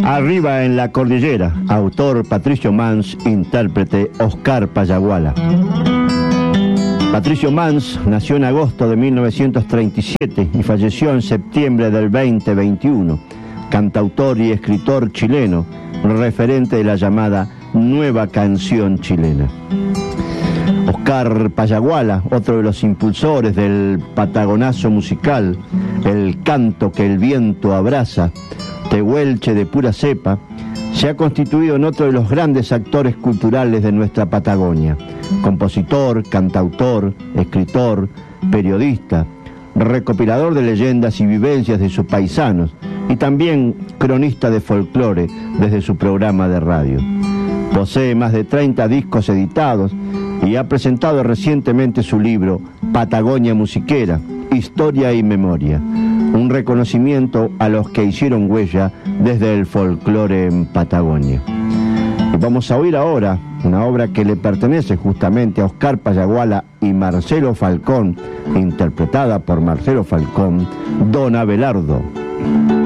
Arriba en la cordillera, autor Patricio Mans, intérprete Oscar Payaguala. Patricio Mans nació en agosto de 1937 y falleció en septiembre del 2021, cantautor y escritor chileno, referente de la llamada Nueva Canción Chilena. Oscar Payaguala, otro de los impulsores del patagonazo musical, el canto que el viento abraza, tehuelche de pura cepa, se ha constituido en otro de los grandes actores culturales de nuestra Patagonia. Compositor, cantautor, escritor, periodista, recopilador de leyendas y vivencias de sus paisanos y también cronista de folclore desde su programa de radio. Posee más de 30 discos editados y ha presentado recientemente su libro Patagonia Musiquera, Historia y Memoria, un reconocimiento a los que hicieron huella desde el folclore en Patagonia. Y vamos a oír ahora una obra que le pertenece justamente a Oscar Payaguala y Marcelo Falcón, interpretada por Marcelo Falcón, Don Abelardo.